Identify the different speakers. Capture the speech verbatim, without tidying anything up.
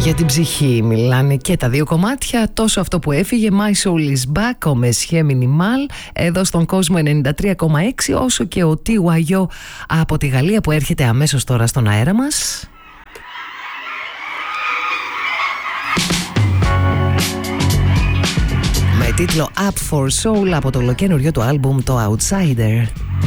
Speaker 1: Για την ψυχή μιλάνε και τα δύο κομμάτια, τόσο αυτό που έφυγε My Soul is Back, ο Μεσχέ Μινιμάλ εδώ στον κόσμο ενενήντα τρία κόμμα έξι, όσο και ο Τι Γουαγιό από τη Γαλλία που έρχεται αμέσως τώρα στον αέρα μας. Με τίτλο Up for Soul από το ολοκαίνουργιο του άλμπουμ το Outsider.